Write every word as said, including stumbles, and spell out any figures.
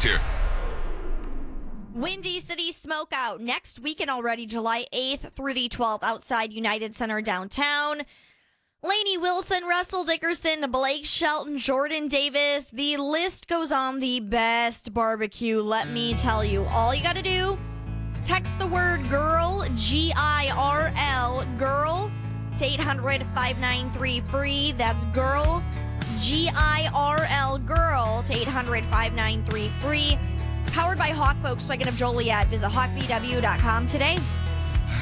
next here. Windy City Smokeout next weekend already, July eighth through the twelfth, outside United Center downtown. Lainey Wilson, Russell Dickerson, Blake Shelton, Jordan Davis. The list goes on. The best barbecue, let me tell you. All you got to do, text the word GIRL, G I R L, GIRL, to eight hundred, five nine three, free. That's GIRL, G I R L, GIRL, to eight hundred, five nine three, free. It's powered by Hawk Volkswagen of Joliet. Visit hawk v w dot com today.